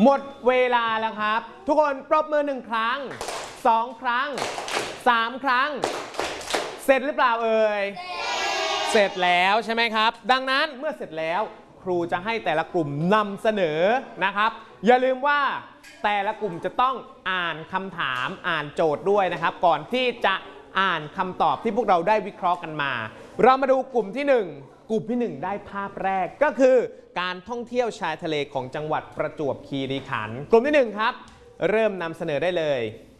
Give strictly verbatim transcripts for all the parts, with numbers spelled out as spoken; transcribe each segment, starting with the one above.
หมดเวลาแล้วครับทุกคนปรบมือหนึ่งครั้งสองครั้งสามครั้งเสร็จหรือเปล่าเอ่ยเสร็จแล้วใช่ไหมครับดังนั้นเมื่อเสร็จแล้วครูจะให้แต่ละกลุ่มนำเสนอนะครับอย่าลืมว่าแต่ละกลุ่มจะต้องอ่านคำถามอ่านโจทย์ด้วยนะครับก่อนที่จะอ่านคำตอบที่พวกเราได้วิเคราะห์กันมาเรามาดูกลุ่มที่หนึ่งกลุ่มที่หนึ่งได้ภาพแรกก็คือการท่องเที่ยวชายทะเลของจังหวัดประจวบคีรีขันธ์กลุ่มที่หนึ่งครับเริ่มนำเสนอได้เลย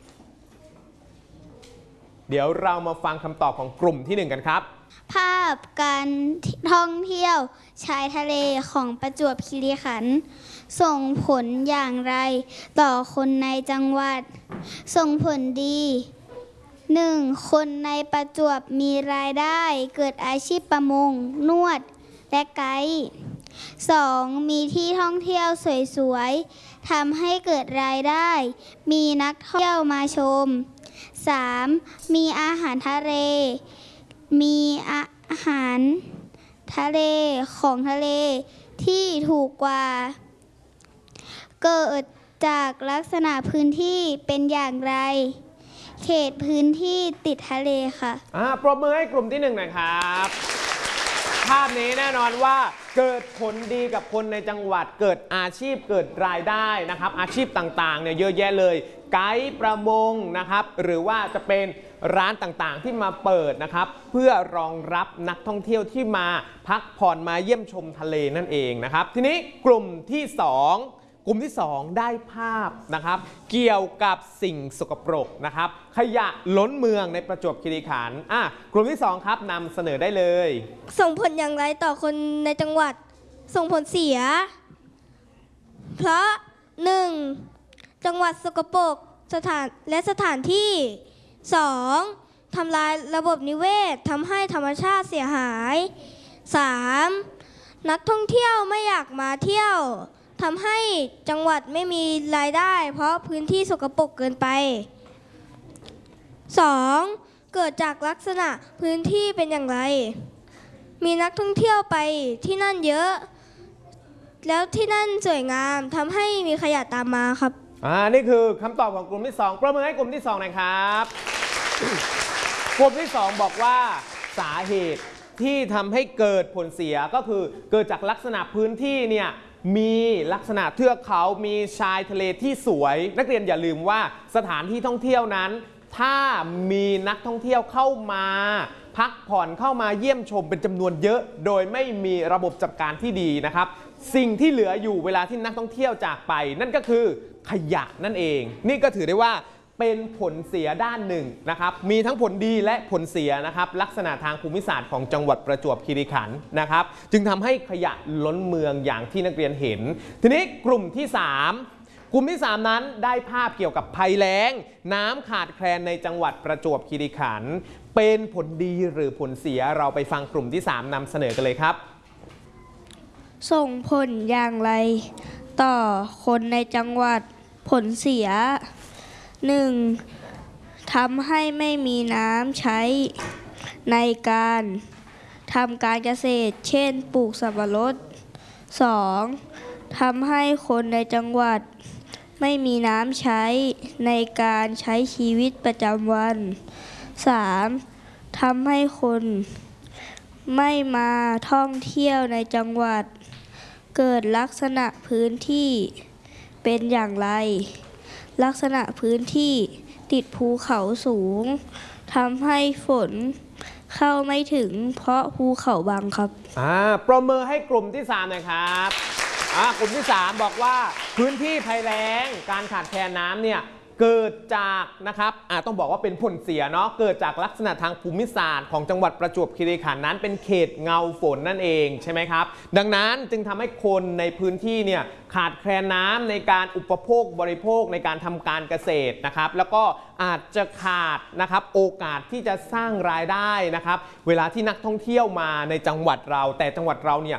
เดี๋ยวเรามาฟังคำตอบของกลุ่มที่หนึ่งกันครับภาพการท่องเที่ยวชายทะเลของประจวบคีรีขันธ์ส่งผลอย่างไรต่อคนในจังหวัดส่งผลดี หนึ่ง. คนในประจวบมีรายได้เกิดอาชีพประมงนวดและไกด์ สอง. มีที่ท่องเที่ยวสวยๆทำให้เกิดรายได้มีนักท่องเที่ยวมาชม สาม. มีอาหารทะเลมีอาหารทะเลของทะเลที่ถูกกว่าเกิดจากลักษณะพื้นที่เป็นอย่างไรเขตพื้นที่ติดทะเลค่ะอ่าปรบมือให้กลุ่มที่หนึ่งหน่อยครับภาพนี้แน่นอนว่าเกิดผลดีกับคนในจังหวัดเกิดอาชีพเกิดรายได้นะครับอาชีพต่างๆเนี่ยเยอะแยะเลยไกด์ประมงนะครับหรือว่าจะเป็นร้านต่างๆที่มาเปิดนะครับเพื่อรองรับนักท่องเที่ยวที่มาพักผ่อนมาเยี่ยมชมทะเลนั่นเองนะครับทีนี้กลุ่มที่สองกลุ่มที่สองได้ภาพนะครับเกี่ยวกับสิ่งสกปรกนะครับขยะล้นเมืองในประจวบคีรีขันธ์อ่ะกลุ่มที่สองครับนำเสนอได้เลยส่งผลอย่างไรต่อคนในจังหวัดส่งผลเสียเพราะ หนึ่ง. จังหวัดสกปรกสถานและสถานที่ สอง. ทำลายระบบนิเวศทำให้ธรรมชาติเสียหาย สาม. นักท่องเที่ยวไม่อยากมาเที่ยวทำให้จังหวัดไม่มีรายได้เพราะพื้นที่สกปรกเกินไป สอง. เกิดจากลักษณะพื้นที่เป็นอย่างไรมีนักท่องเที่ยวไปที่นั่นเยอะแล้วที่นั่นสวยงามทำให้มีขยะตามมาครับอ่านี่คือคำตอบของกลุ่มที่สองประเมินให้กลุ่มที่สองหน่อยครับ กลุ่มที่สองบอกว่าสาเหตุที่ทำให้เกิดผลเสียก็คือเกิดจากลักษณะพื้นที่เนี่ยมีลักษณะเทือกเขามีชายทะเลที่สวยนักเรียนอย่าลืมว่าสถานที่ท่องเที่ยวนั้นถ้ามีนักท่องเที่ยวเข้ามาพักผ่อนเข้ามาเยี่ยมชมเป็นจำนวนเยอะโดยไม่มีระบบจัดการที่ดีนะครับสิ่งที่เหลืออยู่เวลาที่นักท่องเที่ยวจากไปนั่นก็คือขยะนั่นเองนี่ก็ถือได้ว่าเป็นผลเสียด้านหนึ่งนะครับมีทั้งผลดีและผลเสียนะครับลักษณะทางภูมิศาสตร์ของจังหวัดประจวบคีรีขันธ์นะครับจึงทำให้ขยะล้นเมืองอย่างที่นักเรียนเห็นทีนี้กลุ่มที่สามกลุ่มที่สามนั้นได้ภาพเกี่ยวกับภัยแล้งน้ำขาดแคลนในจังหวัดประจวบคีรีขันธ์เป็นผลดีหรือผลเสียเราไปฟังกลุ่มที่สามนำเสนอกันเลยครับส่งผลอย่างไรต่อคนในจังหวัดผลเสีย หนึ่ง. ทำให้ไม่มีน้ำใช้ในการทำการเกษตรเช่นปลูกสับปะรด สอง. ทำให้คนในจังหวัดไม่มีน้ำใช้ในการใช้ชีวิตประจำวัน สาม. ทำให้คนไม่มาท่องเที่ยวในจังหวัดเกิดลักษณะพื้นที่เป็นอย่างไรลักษณะพื้นที่ติดภูเขาสูงทำให้ฝนเข้าไม่ถึงเพราะภูเขาบังครับอ่าปรบมือให้กลุ่มที่สามหน่อยครับอ่ากลุ่มที่สามบอกว่าพื้นที่ภัยแล้งการขาดแคลนน้ำเนี่ยเกิดจากนะครับอ่าต้องบอกว่าเป็นผลเสียเนาะเกิดจากลักษณะทางภูมิศาสตร์ของจังหวัดประจวบคีรีขันธ์นั้นเป็นเขตเงาฝนนั่นเองใช่ไหมครับดังนั้นจึงทำให้คนในพื้นที่เนี่ยขาดแคลนน้ำในการอุปโภคบริโภคในการทำการเกษตรนะครับแล้วก็อาจจะขาดนะครับโอกาสที่จะสร้างรายได้นะครับเวลาที่นักท่องเที่ยวมาในจังหวัดเราแต่จังหวัดเราเนี่ย